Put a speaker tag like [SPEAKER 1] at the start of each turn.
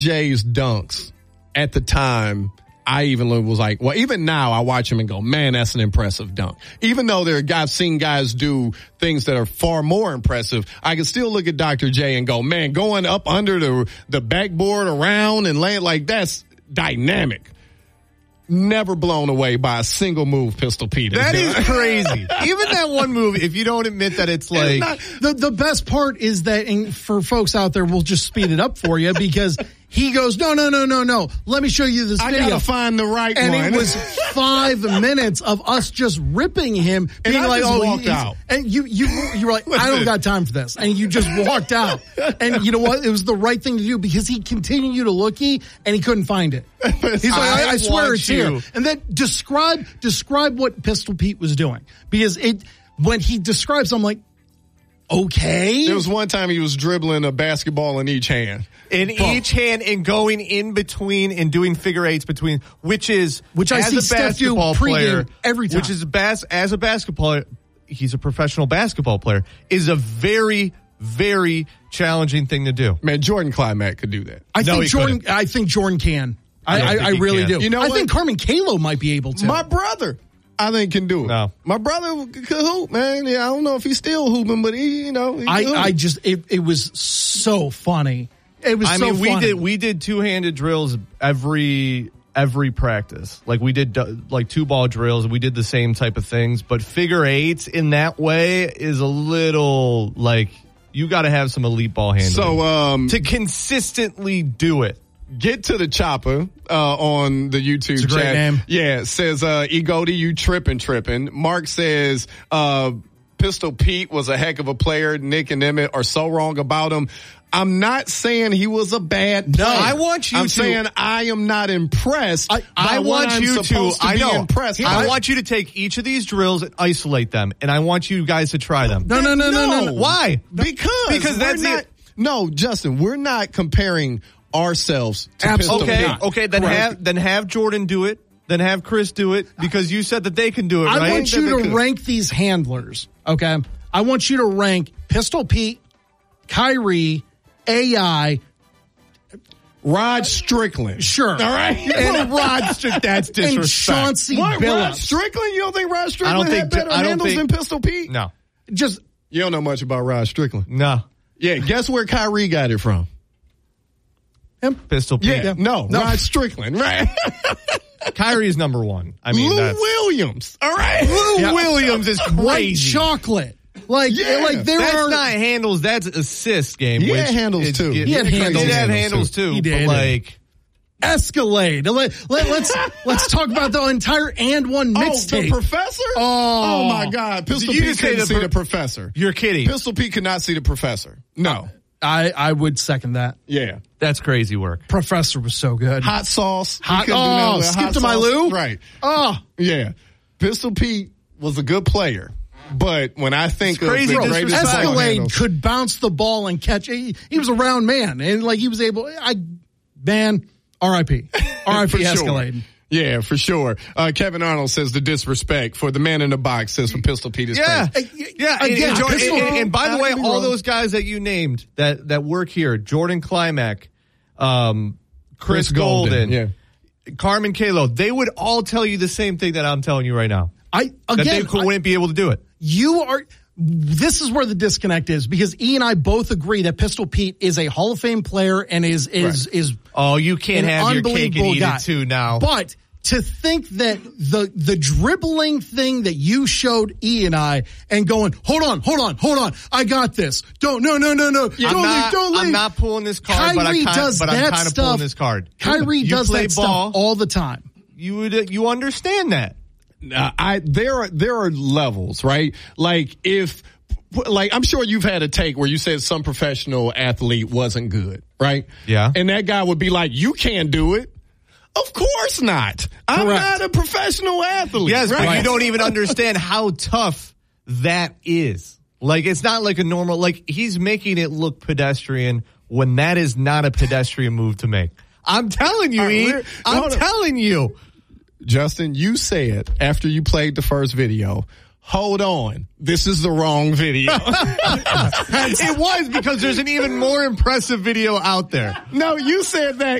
[SPEAKER 1] Jay's dunks at the time, I even was like, well, even now I watch him and go, man, that's an impressive dunk. Even though I've seen guys do things that are far more impressive, I can still look at Dr. J and go, man, going up under the backboard around and laying like that's dynamic. Never blown away by a single move Pistol Pete.
[SPEAKER 2] That is crazy. Even that one move, if you don't admit that it's like...
[SPEAKER 3] The best part is that, and for folks out there, we'll just speed it up for you because he goes, no. Let me show you this video.
[SPEAKER 1] I gotta find the right
[SPEAKER 3] one.
[SPEAKER 1] And
[SPEAKER 3] it was 5 minutes of us just ripping him, being
[SPEAKER 1] and I
[SPEAKER 3] like,
[SPEAKER 1] just walked out.
[SPEAKER 3] And you were like, I don't got time for this. And you just walked out. And you know what? It was the right thing to do because he continued to look and he couldn't find it. He's like, I swear it's here. And then describe what Pistol Pete was doing. Because when he describes, I'm like, okay.
[SPEAKER 1] There was one time he was dribbling a basketball in each hand.
[SPEAKER 2] Each hand and going in between and doing figure eights between, which I see a basketball player
[SPEAKER 3] every time.
[SPEAKER 2] Which is as a basketball player, he's a professional basketball player, is a very, very challenging thing to do.
[SPEAKER 1] Man, Jordan Climack could do that.
[SPEAKER 3] I think Jordan can. I really do.
[SPEAKER 1] You know
[SPEAKER 3] I think Carmen Kalo might be able to.
[SPEAKER 1] My brother, I think, can do it.
[SPEAKER 2] No.
[SPEAKER 1] My brother could hoop, man. Yeah, I don't know if he's still hooping, but he
[SPEAKER 3] it was so funny. It was funny.
[SPEAKER 2] We did two-handed drills every practice. Like we did like 2-ball drills. We did the same type of things, but figure eights in that way is a little like you got to have some elite ball handling.
[SPEAKER 1] So
[SPEAKER 2] to consistently do it.
[SPEAKER 1] Get to the chopper on the YouTube
[SPEAKER 3] it's a great
[SPEAKER 1] chat.
[SPEAKER 3] Name.
[SPEAKER 1] Yeah, it says Egoti, you tripping. Mark says Pistol Pete was a heck of a player. Nick and Emmett are so wrong about him. I'm not saying he was a bad player.
[SPEAKER 2] No, I want you
[SPEAKER 1] I'm
[SPEAKER 2] to.
[SPEAKER 1] saying I am not impressed.
[SPEAKER 2] I want you to.
[SPEAKER 1] I know. Impressed.
[SPEAKER 2] I want you to take each of these drills and isolate them, and I want you guys to try them.
[SPEAKER 1] No.
[SPEAKER 2] Why?
[SPEAKER 1] Because
[SPEAKER 2] that's
[SPEAKER 1] not,
[SPEAKER 2] it.
[SPEAKER 1] No, Justin, we're not comparing ourselves to Pistol Pete.
[SPEAKER 2] Okay. Then have Jordan do it. Then have Chris do it because you said that they can do it. Right?
[SPEAKER 3] I want you to rank these handlers. Okay, I want you to rank Pistol Pete, Kyrie, AI,
[SPEAKER 1] Rod Strickland.
[SPEAKER 3] Sure.
[SPEAKER 1] All right.
[SPEAKER 2] And Rod Strickland, that's disrespect.
[SPEAKER 3] And Chauncey Billups.
[SPEAKER 1] Rod Strickland? You don't think Rod Strickland had better handles than Pistol Pete?
[SPEAKER 2] No.
[SPEAKER 3] You
[SPEAKER 1] don't know much about Rod Strickland.
[SPEAKER 2] No.
[SPEAKER 1] Yeah, guess where Kyrie got it from?
[SPEAKER 3] Him?
[SPEAKER 2] Pistol Pete.
[SPEAKER 1] Yeah, no. Rod Strickland, right?
[SPEAKER 2] Kyrie's number one. I mean,
[SPEAKER 1] Lou Williams. All right.
[SPEAKER 2] Lou Williams is crazy.
[SPEAKER 3] White chocolate.
[SPEAKER 2] That's not handles. That's assist game.
[SPEAKER 1] He had handles too.
[SPEAKER 3] He had
[SPEAKER 2] handles too.
[SPEAKER 3] He did.
[SPEAKER 2] But
[SPEAKER 3] Escalade. Let's talk about the entire and one mixtape.
[SPEAKER 1] Oh, the professor? Oh my God. Pistol Pete couldn't see the professor.
[SPEAKER 2] You're kidding.
[SPEAKER 1] Pistol Pete could not see the professor. No.
[SPEAKER 3] I would second that.
[SPEAKER 1] Yeah.
[SPEAKER 2] That's crazy work.
[SPEAKER 3] Professor was so good.
[SPEAKER 1] Hot sauce.
[SPEAKER 3] Skip to my Lou?
[SPEAKER 1] Right.
[SPEAKER 3] Oh.
[SPEAKER 1] Yeah. Pistol Pete was a good player. But when I think of
[SPEAKER 2] crazy,
[SPEAKER 1] the greatest
[SPEAKER 3] Escalade could bounce the ball and catch. He was a round man, and he was able. R.I.P. R.I.P. Escalade.
[SPEAKER 1] Sure. Yeah, for sure. Kevin Arnold says the disrespect for the man in the box says for Pistol Pete is crazy.
[SPEAKER 2] Yeah. And by the way, all those guys that you named that work here, Jordan Climack, Chris Golden, Carmen Kalo, they would all tell you the same thing that I'm telling you right now. That they wouldn't be able to do it.
[SPEAKER 3] This is where the disconnect is because E and I both agree that Pistol Pete is a Hall of Fame player and is
[SPEAKER 2] oh, you can't have your cake and eat it too now.
[SPEAKER 3] But to think that the dribbling thing that you showed E and I and going, hold on, I got this. No. Don't leave.
[SPEAKER 2] I'm not pulling this card, but I'm kind of pulling this card.
[SPEAKER 3] Kyrie does that stuff all the time.
[SPEAKER 2] You understand that.
[SPEAKER 1] There are levels, right? Like I'm sure you've had a take where you said some professional athlete wasn't good, right?
[SPEAKER 2] Yeah.
[SPEAKER 1] And that guy would be like, you can't do it. Of course not. I'm not a professional athlete.
[SPEAKER 2] Yes,
[SPEAKER 1] right?
[SPEAKER 2] But you don't even understand how tough that is. Like, it's not like a normal, like, he's making it look pedestrian when that is not a pedestrian move to make. I'm telling you, I'm telling you.
[SPEAKER 1] Justin, you said after you played the first video, hold on, this is the wrong video.
[SPEAKER 2] It was, because there's an even more impressive video out there.
[SPEAKER 1] No, you said that